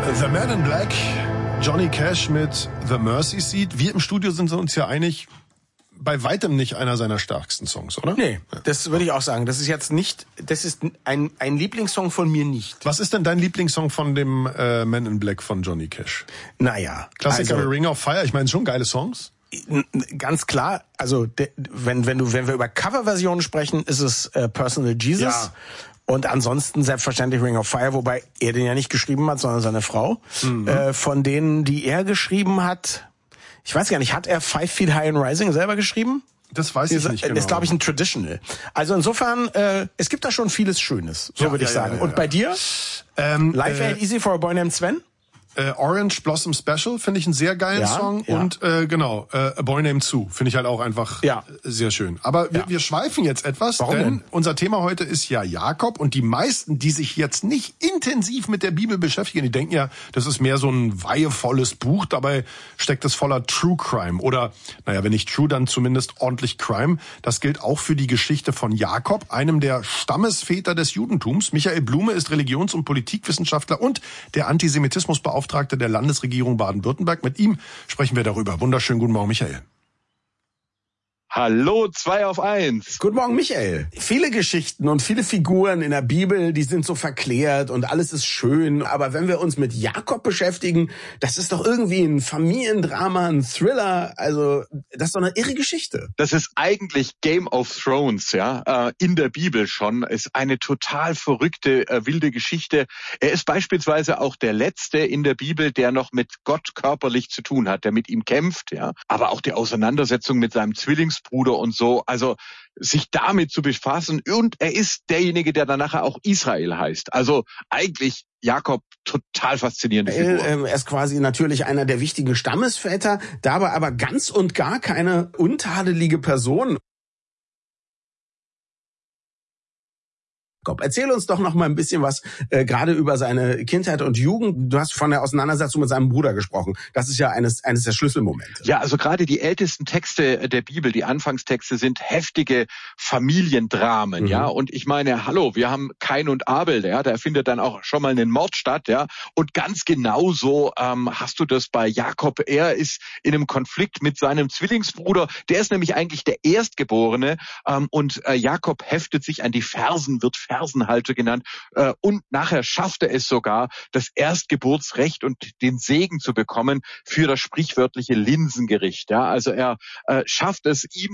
The Man in Black, Johnny Cash mit The Mercy Seat. Wir im Studio sind uns ja einig, bei weitem nicht einer seiner stärksten Songs, oder? Nee, das würde ich auch sagen. Das ist jetzt nicht, das ist ein Lieblingssong von mir nicht. Was ist denn dein Lieblingssong von dem Man in Black von Johnny Cash? Naja. Klassiker also, Ring of Fire, ich meine, schon geile Songs. Ganz klar, also wenn wir über Coverversionen sprechen, ist es Personal Jesus. Ja. Und ansonsten selbstverständlich Ring of Fire, wobei er den ja nicht geschrieben hat, sondern seine Frau. Mhm. Von denen, die er geschrieben hat, ich weiß gar nicht, hat er 5 Feet High and Rising selber geschrieben? Das weiß ich nicht genau. Das ist, glaube ich, ein Traditional. Also insofern, es gibt da schon vieles Schönes, so würde ich sagen. Ja. Und bei dir? Life Ain't Easy for a Boy Named Sven? Orange Blossom Special finde ich einen sehr geilen Song. Ja. Und A Boy Named Sue finde ich halt auch einfach sehr schön. Aber wir schweifen jetzt etwas, denn unser Thema heute ist ja Jakob. Und die meisten, die sich jetzt nicht intensiv mit der Bibel beschäftigen, die denken ja, das ist mehr so ein weihevolles Buch. Dabei steckt es voller True Crime. Oder, naja, wenn nicht True, dann zumindest ordentlich Crime. Das gilt auch für die Geschichte von Jakob, einem der Stammesväter des Judentums. Michael Blume ist Religions- und Politikwissenschaftler und der Antisemitismusbeauftragte der Landesregierung Baden-Württemberg. Mit ihm sprechen wir darüber. Wunderschönen guten Morgen, Michael. Hallo, 2 auf 1. Guten Morgen, Michael. Viele Geschichten und viele Figuren in der Bibel, die sind so verklärt und alles ist schön. Aber wenn wir uns mit Jakob beschäftigen, das ist doch irgendwie ein Familiendrama, ein Thriller. Also, das ist doch eine irre Geschichte. Das ist eigentlich Game of Thrones, ja, in der Bibel schon. Ist eine total verrückte, wilde Geschichte. Er ist beispielsweise auch der Letzte in der Bibel, der noch mit Gott körperlich zu tun hat, der mit ihm kämpft, ja. Aber auch die Auseinandersetzung mit seinem Zwillingsbruder und so, also sich damit zu befassen. Und er ist derjenige, der dann nachher auch Israel heißt. Also eigentlich Jakob, total faszinierende Figur. Er ist quasi natürlich einer der wichtigen Stammesväter, dabei aber ganz und gar keine untadelige Person. Erzähl uns doch noch mal ein bisschen was gerade über seine Kindheit und Jugend. Du hast von der Auseinandersetzung mit seinem Bruder gesprochen. Das ist ja eines der Schlüsselmomente. Ja, also gerade die ältesten Texte der Bibel, die Anfangstexte, sind heftige Familiendramen, ja. Und ich meine, hallo, wir haben Kain und Abel, ja, da findet dann auch schon mal einen Mord statt, ja. Und ganz genauso hast du das bei Jakob. Er ist in einem Konflikt mit seinem Zwillingsbruder. Der ist nämlich eigentlich der Erstgeborene und Jakob heftet sich an die Fersen, wird Fersenhalter genannt, und nachher schafft er es sogar, das Erstgeburtsrecht und den Segen zu bekommen für das sprichwörtliche Linsengericht. Ja, also er schafft es, ihm